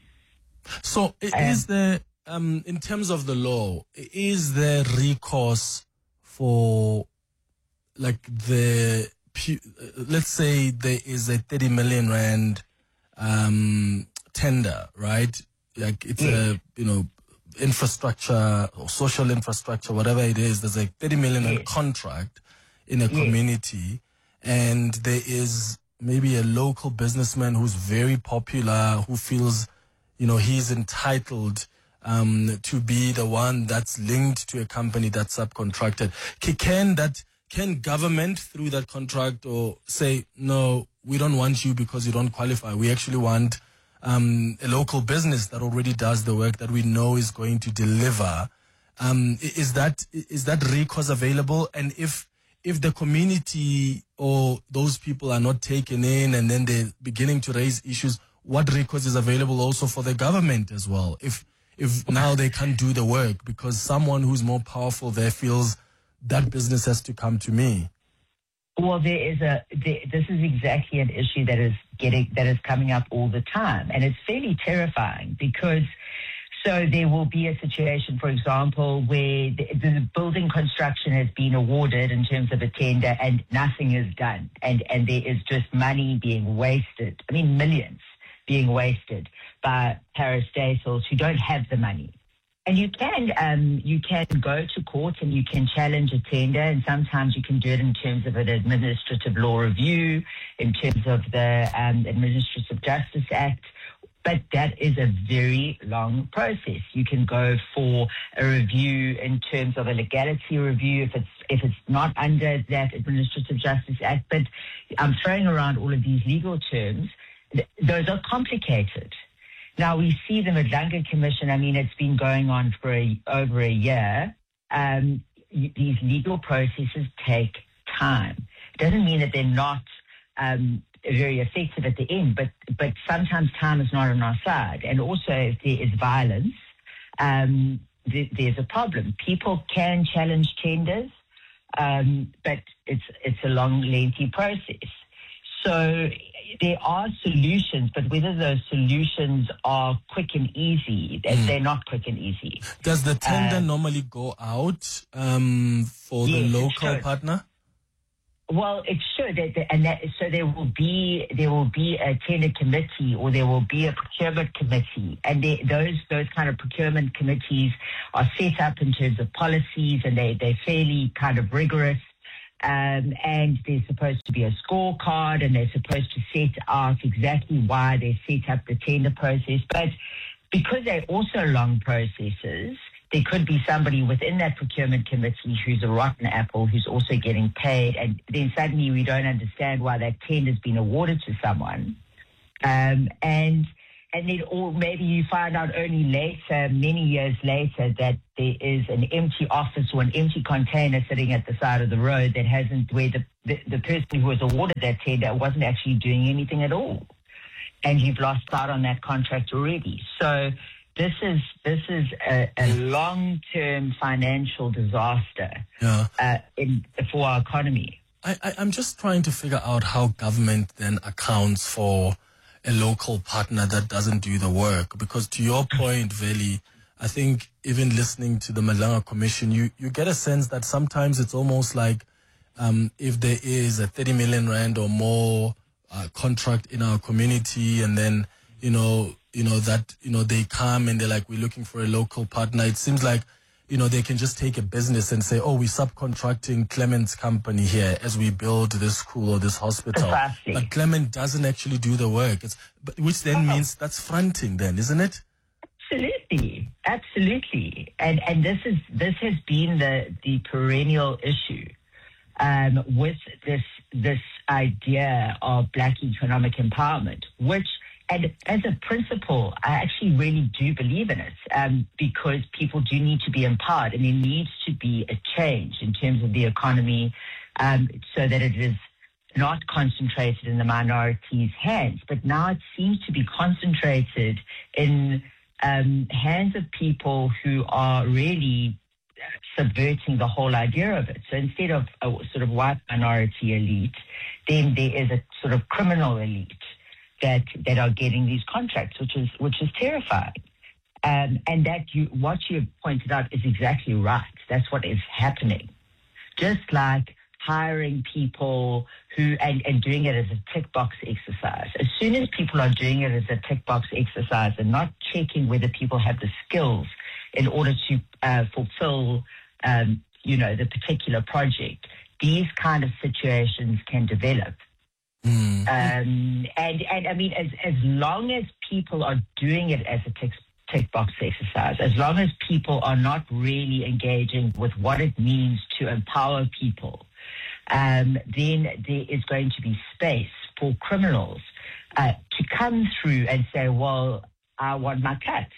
Speaker 11: So i- is there, um, in terms of the law, i- is there recourse for, like, the... pu- uh, let's say there is a thirty million rand um, tender, right? Like it's a, you know, infrastructure or social infrastructure, whatever it is. There's a thirty million rand contract in a community, and there is maybe a local businessman who's very popular, who feels, you know, he's entitled um, to be the one that's linked to a company that's subcontracted. Ca- Can that Can government, through that contract, or say, no, we don't want you because you don't qualify. We actually want um, a local business that already does the work that we know is going to deliver. Um, i- is that is that recourse available? And if if the community or those people are not taken in, and then they're beginning to raise issues, what recourse is available also for the government as well? If if now they can't do the work because someone who's more powerful there feels that business has to come to me.
Speaker 14: Well, there is a. There, this is exactly an issue that is getting that is coming up all the time, and it's fairly terrifying because. So there will be a situation, for example, where the, the building construction has been awarded in terms of a tender, and nothing is done, and and there is just money being wasted. I mean, millions being wasted by parastatals who don't have the money. And you can um, you can go to court and you can challenge a tender, and sometimes you can do it in terms of an administrative law review, in terms of the um, Administrative Justice Act. But that is a very long process. You can go for a review in terms of a legality review if it's if it's not under that Administrative Justice Act. But I'm throwing around all of these legal terms. Th- those are complicated. Now, we see the Madlanga Commission, I mean, it's been going on for a, over a year. Um, y- these legal processes take time. It doesn't mean that they're not um, very effective at the end, but, but sometimes time is not on our side. And also, if there is violence, um, th- there's a problem. People can challenge tenders, um, but it's, it's a long, lengthy process. So there are solutions, but whether those solutions are quick and easy, mm. they're not quick and easy.
Speaker 11: Does the tender uh, normally go out um, for yes, the local partner?
Speaker 14: Well, it should, and that, so there will be there will be a tender committee, or there will be a procurement committee, and they, those those kind of procurement committees are set up in terms of policies, and they they're fairly kind of rigorous. Um, and there's supposed to be a scorecard, and they're supposed to set out exactly why they set up the tender process. But because they're also long processes, there could be somebody within that procurement committee who's a rotten apple, who's also getting paid, and then suddenly we don't understand why that tender's been awarded to someone. Um, and and then, or maybe you find out only later, many years later, that there is an empty office or an empty container sitting at the side of the road that hasn't, where the, the, the person who was awarded that tender wasn't actually doing anything at all. And you've lost out on that contract already. So this is this is a, a long-term financial disaster
Speaker 11: yeah.
Speaker 14: uh, in, for our economy.
Speaker 11: I, I, I'm just trying to figure out how government then accounts for a local partner that doesn't do the work. Because to your point, Veli, I think even listening to the Malanga Commission, you, you get a sense that sometimes it's almost like um, if there is a thirty million rand or more uh, contract in our community, and then, you know, you know, that, you know, they come and they're like, we're looking for a local partner. It seems like, you know, they can just take a business and say, oh, we're subcontracting Clement's company here as we build this school or this hospital.
Speaker 14: Exactly.
Speaker 11: But Clement doesn't actually do the work. It's, but, which then oh. means that's fronting then, isn't it?
Speaker 14: Absolutely. Absolutely. And and this is this has been the, the perennial issue um, with this this idea of black economic empowerment, which, and as a principle, I actually really do believe in it, um, because people do need to be empowered, and there needs to be a change in terms of the economy, um, so that it is not concentrated in the minorities' hands. But now it seems to be concentrated in um, hands of people who are really subverting the whole idea of it. So instead of a sort of white minority elite, then there is a sort of criminal elite that that are getting these contracts, which is which is terrifying. Um, and that you what you pointed out is exactly right. That's what is happening. Just like hiring people who and, and doing it as a tick box exercise. As soon as people are doing it as a tick box exercise and not checking whether people have the skills in order to uh, fulfill, um, you know, the particular project, these kind of situations can develop.
Speaker 11: Mm.
Speaker 14: Um, and, and I mean, as, as long as people are doing it as a tick, tick box exercise, as long as people are not really engaging with what it means to empower people, um, then there is going to be space for criminals uh, to come through and say, well, I want my cuts.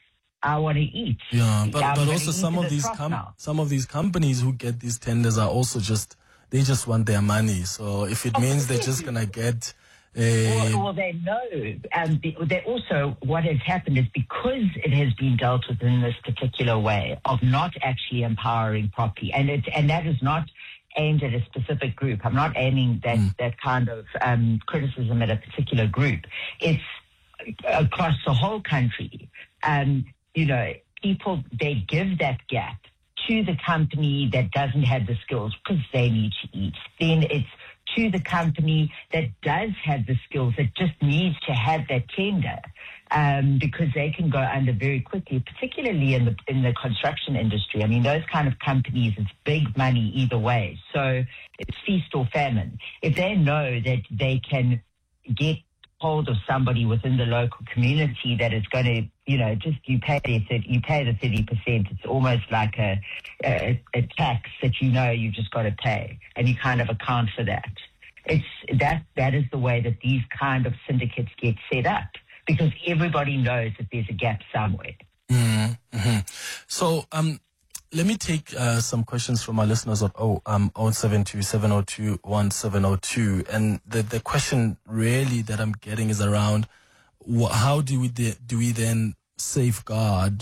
Speaker 14: I want to eat.
Speaker 11: Yeah, but,
Speaker 14: I'm
Speaker 11: but also some of
Speaker 14: the
Speaker 11: these
Speaker 14: com-
Speaker 11: some of these companies who get these tenders are also just, they just want their money. So if it means they're just going to get a...
Speaker 14: Well, well, they know. Um, they also, what has happened is because it has been dealt with in this particular way of not actually empowering properly, and it, and that is not aimed at a specific group. I'm not aiming that, mm. that kind of um, criticism at a particular group. It's across the whole country. Um, you know, people, they give that gap to the company that doesn't have the skills because they need to eat. Then it's to the company that does have the skills, that just needs to have that tender, um, because they can go under very quickly, particularly in the in the construction industry. I mean, those kind of companies, it's big money either way. So it's feast or famine. If they know that they can get hold of somebody within the local community that is going to, you know, just you pay the you pay the thirty percent. It's almost like a, a a tax that you know you've just got to pay, and you kind of account for that. It's that that is the way that these kind of syndicates get set up, because everybody knows that there's a gap somewhere.
Speaker 11: Mm-hmm. So, um, let me take uh, some questions from our listeners at oh um oh seven two seven oh two one seven oh two, and the the question really that I'm getting is around wh- how do we de- do we then safeguard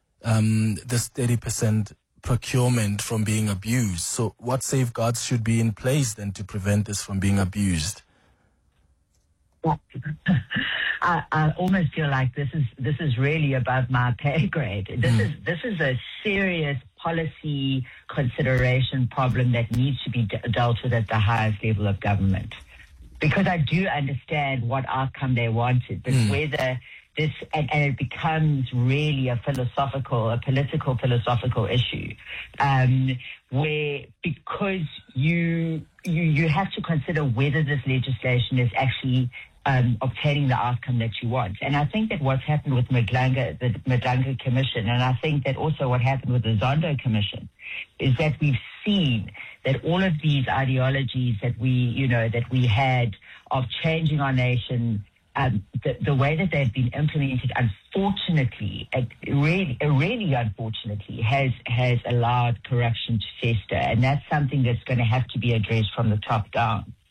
Speaker 11: um this thirty percent procurement from being abused? So, what safeguards should be in place then to prevent this from being abused?
Speaker 14: I, I almost feel like this is this is really above my pay grade. This mm. is this is a serious policy consideration problem that needs to be de- dealt with at the highest level of government. Because I do understand what outcome they wanted, but mm. whether this and, and it becomes really a philosophical, a political philosophical issue, um, where because you you you have to consider whether this legislation is actually Um, obtaining the outcome that you want. And I think that what's happened with Madlanga, the Madlanga Commission, and I think that also what happened with the Zondo Commission, is that we've seen that all of these ideologies that we, you know, that we had of changing our nation, um, the, the way that they've been implemented, unfortunately, uh, really, uh, really unfortunately, has has allowed corruption to fester. And that's something that's going to have to be addressed from the top down.